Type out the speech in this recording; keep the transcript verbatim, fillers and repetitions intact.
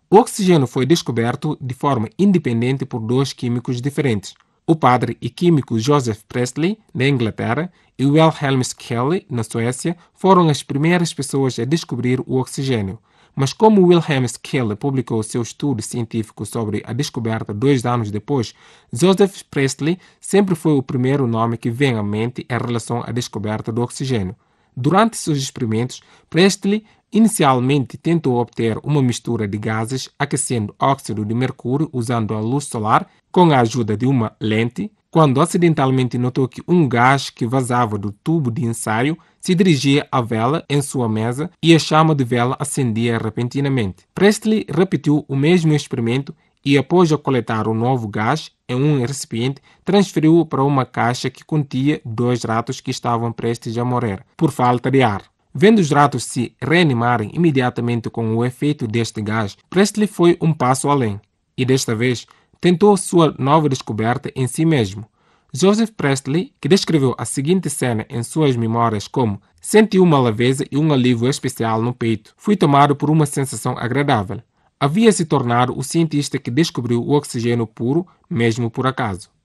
O oxigênio foi descoberto de forma independente por dois químicos diferentes. O padre e químico Joseph Priestley, da Inglaterra, e Wilhelm Skelly, na Suécia, foram as primeiras pessoas a descobrir o oxigênio. Mas como Wilhelm Skelly publicou seu estudo científico sobre a descoberta dois anos depois, Joseph Priestley sempre foi o primeiro nome que vem à mente em relação à descoberta do oxigênio. Durante seus experimentos, Priestley inicialmente tentou obter uma mistura de gases aquecendo óxido de mercúrio usando a luz solar com a ajuda de uma lente, quando acidentalmente notou que um gás que vazava do tubo de ensaio se dirigia à vela em sua mesa e a chama de vela acendia repentinamente. Priestley repetiu o mesmo experimento e, após a coletar o novo gás em um recipiente, transferiu-o para uma caixa que continha dois ratos que estavam prestes a morrer por falta de ar. Vendo os ratos se reanimarem imediatamente com o efeito deste gás, Priestley foi um passo além e, desta vez, tentou sua nova descoberta em si mesmo. Joseph Priestley, que descreveu a seguinte cena em suas memórias como "senti uma leveza e um alívio especial no peito. Fui tomado por uma sensação agradável." Havia se tornado o cientista que descobriu o oxigênio puro, mesmo por acaso.